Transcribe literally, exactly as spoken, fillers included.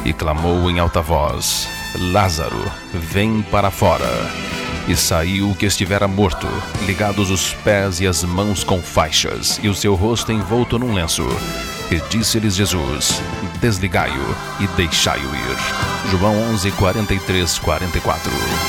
e clamou em alta voz: Lázaro, vem para fora. E saiu o que estivera morto, ligados os pés e as mãos com faixas, e o seu rosto envolto num lenço. E disse-lhes Jesus: desligai-o e deixai-o ir. João onze, quarenta e três, quarenta e quatro.